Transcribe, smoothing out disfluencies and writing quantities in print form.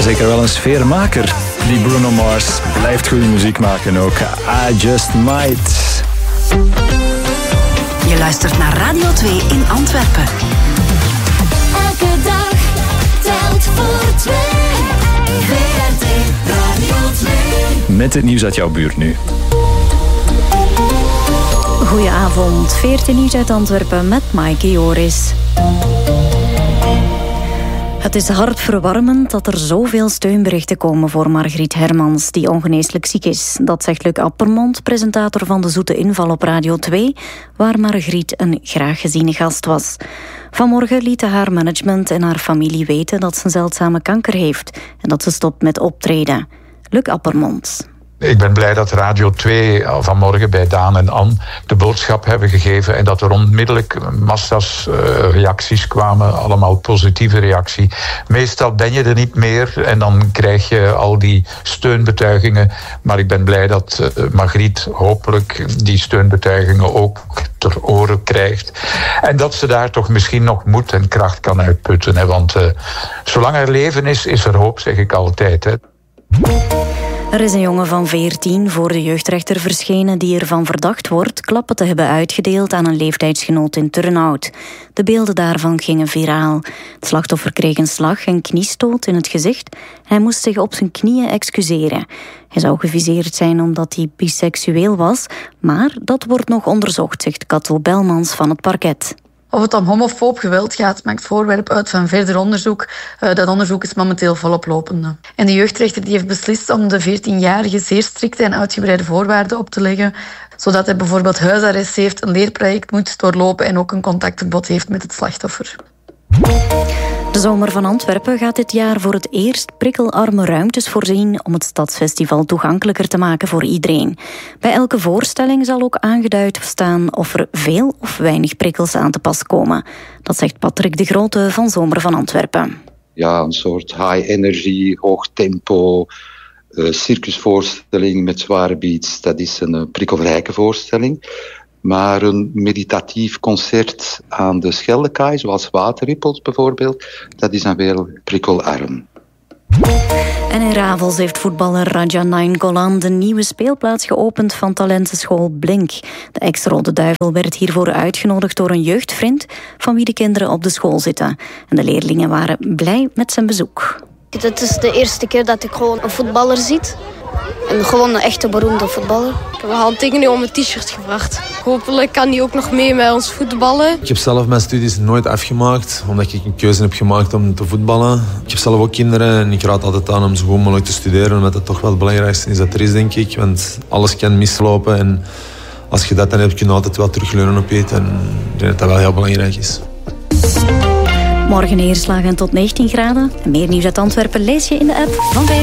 Zeker wel een sfeermaker. Die Bruno Mars blijft goede muziek maken ook. I Just Might. Je luistert naar Radio 2 in Antwerpen. Elke dag telt voor twee. VRT Radio 2. Met het nieuws uit jouw buurt nu. Goedenavond, 14 nieuws uit Antwerpen met Maaike Joris. Het is hartverwarmend dat er zoveel steunberichten komen voor Margriet Hermans, die ongeneeslijk ziek is. Dat zegt Luc Appermond, presentator van De Zoete Inval op Radio 2, waar Margriet een graag geziene gast was. Vanmorgen lieten haar management en haar familie weten dat ze een zeldzame kanker heeft en dat ze stopt met optreden. Luc Appermond. Ik ben blij dat Radio 2 vanmorgen bij Daan en Anne de boodschap hebben gegeven en dat er onmiddellijk massa's reacties kwamen, allemaal positieve reactie. Meestal ben je er niet meer en dan krijg je al die steunbetuigingen. Maar ik ben blij dat Margriet hopelijk die steunbetuigingen ook ter oren krijgt. En dat ze daar toch misschien nog moed en kracht kan uitputten. Hè? Want zolang er leven is, is er hoop, zeg ik altijd. Hè? Er is een jongen van 14 voor de jeugdrechter verschenen die ervan verdacht wordt klappen te hebben uitgedeeld aan een leeftijdsgenoot in Turnhout. De beelden daarvan gingen viraal. Het slachtoffer kreeg een slag en kniestoot in het gezicht. Hij moest zich op zijn knieën excuseren. Hij zou geviseerd zijn omdat hij biseksueel was, maar dat wordt nog onderzocht, zegt Katel Belmans van het parket. Of het om homofoob geweld gaat, maakt voorwerp uit van verder onderzoek. Dat onderzoek is momenteel volop lopende. En de jeugdrechter die heeft beslist om de 14-jarige zeer strikte en uitgebreide voorwaarden op te leggen, zodat hij bijvoorbeeld huisarrest heeft, een leerproject moet doorlopen en ook een contactverbod heeft met het slachtoffer. De Zomer van Antwerpen gaat dit jaar voor het eerst prikkelarme ruimtes voorzien om het Stadsfestival toegankelijker te maken voor iedereen. Bij elke voorstelling zal ook aangeduid staan of er veel of weinig prikkels aan te pas komen. Dat zegt Patrick de Grote van Zomer van Antwerpen. Ja, een soort high energy, hoog tempo, circusvoorstelling met zware beats. Dat is een prikkelrijke voorstelling. Maar een meditatief concert aan de Scheldekaai, zoals Waterrippels bijvoorbeeld, dat is dan weer prikkelarm. En in Ravels heeft voetballer Raja Nainggolan de nieuwe speelplaats geopend van talentenschool Blink. De ex-Rode Duivel werd hiervoor uitgenodigd door een jeugdvriend van wie de kinderen op de school zitten. En de leerlingen waren blij met zijn bezoek. Het is de eerste keer dat ik gewoon een voetballer zie. En gewoon een echte beroemde voetballer. Ik heb een handtekening om een t-shirt gevraagd. Hopelijk kan hij ook nog mee met ons voetballen. Ik heb zelf mijn studies nooit afgemaakt, omdat ik een keuze heb gemaakt om te voetballen. Ik heb zelf ook kinderen en ik raad altijd aan om zo goed mogelijk te studeren, omdat het toch wel het belangrijkste is dat er is, denk ik. Want alles kan mislopen en als je dat dan hebt, kun je altijd wel terugleunen op iets. En ik denk dat dat wel heel belangrijk is. Morgen neerslagen tot 19 graden. En meer nieuws uit Antwerpen lees je in de app van VRT.